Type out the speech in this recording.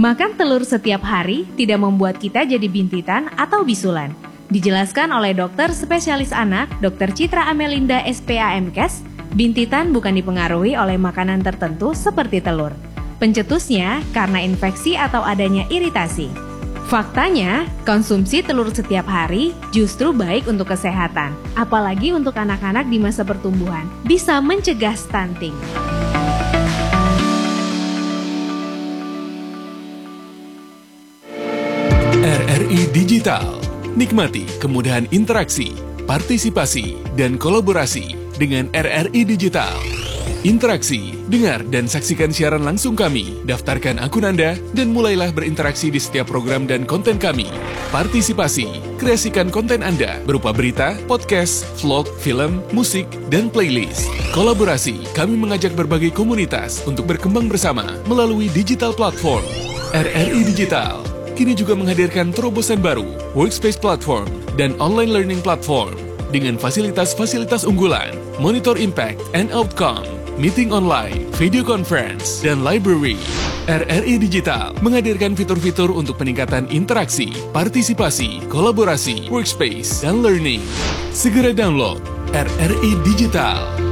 Makan telur setiap hari tidak membuat kita jadi bintitan atau bisulan. Dijelaskan oleh dokter spesialis anak, Dr. Citra Amelinda SPAMKes, bintitan bukan dipengaruhi oleh makanan tertentu seperti telur. Pencetusnya karena infeksi atau adanya iritasi. Faktanya, konsumsi telur setiap hari justru baik untuk kesehatan, apalagi untuk anak-anak di masa pertumbuhan, bisa mencegah stunting. RRI Digital. Nikmati kemudahan interaksi, partisipasi, dan kolaborasi dengan RRI Digital. Interaksi, dengar dan saksikan siaran langsung kami, daftarkan akun Anda, dan mulailah berinteraksi di setiap program dan konten kami. Partisipasi, kreasikan konten Anda berupa berita, podcast, vlog, film, musik, dan playlist. Kolaborasi, kami mengajak berbagai komunitas untuk berkembang bersama melalui digital platform. RRI Digital kini juga menghadirkan terobosan baru, workspace platform, dan online learning platform dengan fasilitas-fasilitas unggulan, monitor impact and outcome, meeting online, video conference, dan library. RRI Digital menghadirkan fitur-fitur untuk peningkatan interaksi, partisipasi, kolaborasi, workspace, dan learning. Segera download RRI Digital.